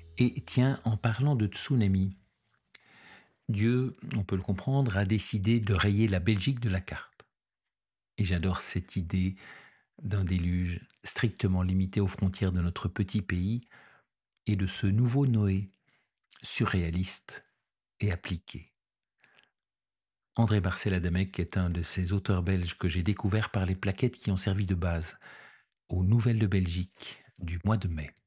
Et tiens, en parlant de tsunami, Dieu, on peut le comprendre, a décidé de rayer la Belgique de la carte. Et j'adore cette idée d'un déluge strictement limité aux frontières de notre petit pays et de ce nouveau Noé, surréaliste et appliqué. André Marcel-Adamec est un de ces auteurs belges que j'ai découvert par les plaquettes qui ont servi de base aux Nouvelles de Belgique du mois de mai.